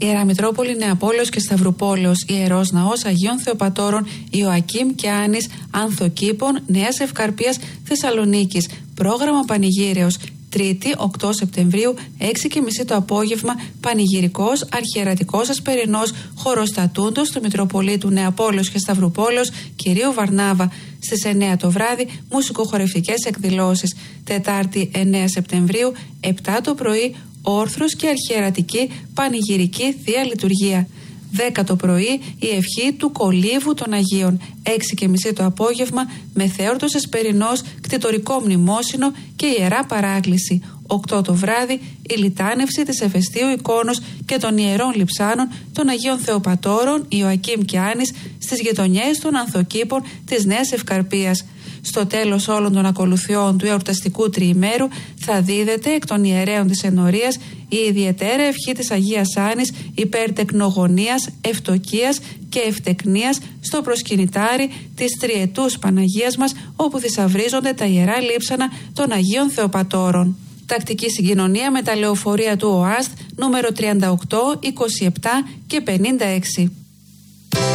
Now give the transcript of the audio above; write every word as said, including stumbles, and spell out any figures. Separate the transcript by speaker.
Speaker 1: Ιερά Μητρόπολη Νεαπόλεως και Σταυρουπόλεως, Ιερός Ναός Αγίων Θεοπατώρων Ιωακήμ και Άνης Ανθοκήπων Νέας Ευκαρπίας Θεσσαλονίκης. Πρόγραμμα πανηγύρεως. Τρίτη, οκτώ Σεπτεμβρίου, έξι και μισή το απόγευμα, πανηγυρικός αρχιερατικός ασπερινός χοροστατούντος του Μητροπολίτου Νεαπόλεως και Σταυρουπόλεως κυρίου Βαρνάβα. Στις εννέα το βράδυ, μουσικοχορευτικές εκδηλώσεις. Τετάρτη, εννέα Σεπτεμβρίου, επτά το πρωί, όρθρος και αρχιερατική πανηγυρική θεία λειτουργία. δέκα το πρωί, η ευχή του κολύβου των Αγίων. έξι και μισή το απόγευμα, μεθέορτος εσπερινός, κτητορικό μνημόσυνο και ιερά παράκληση. οκτώ το βράδυ, η λιτάνευση της Εφεστίου εικόνος και των ιερών λειψάνων των Αγίων Θεοπατώρων Ιωακήμ και Άνης στις γειτονιές των Ανθοκήπων της Νέας Ευκαρπίας. Στο τέλος όλων των ακολουθιών του εορταστικού τριημέρου θα δίδεται εκ των ιερέων της ενορίας η ιδιαιτέρα ευχή της Αγίας Άνης υπέρ τεκνογωνίας, ευτοκίας και ευτεκνίας στο προσκυνητάρι της τριετούς Παναγίας μας, όπου θησαυρίζονται τα ιερά λείψανα των Αγίων Θεοπατώρων. Τακτική συγκοινωνία με τα λεωφορεία του ΟΑΣΤ νούμερο τριάντα οκτώ, είκοσι επτά και πενήντα έξι.